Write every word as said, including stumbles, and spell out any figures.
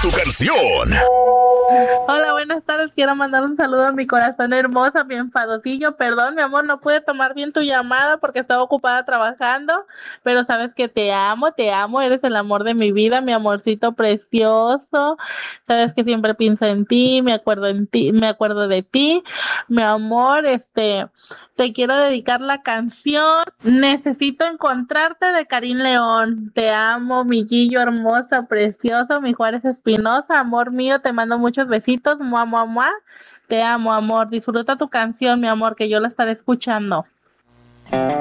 tu canción. Hola, buenas tardes. Quiero mandar un saludo a mi corazón hermoso, a mi enfadosillo. Perdón, mi amor, no pude tomar bien tu llamada porque estaba ocupada trabajando, pero sabes que te amo, te amo. Eres el amor de mi vida, mi amorcito precioso. Sabes que siempre pienso en ti, me acuerdo en ti, me acuerdo de ti. Mi amor, este, te quiero dedicar la canción Necesito encontrarte de Karim León. Te amo, mi Gillo hermoso, precioso, mi Juárez Espinosa, amor mío, te mando muchos besitos, mua, mua, mua. Te amo, amor. Disfruta tu canción, mi amor, que yo la estaré escuchando.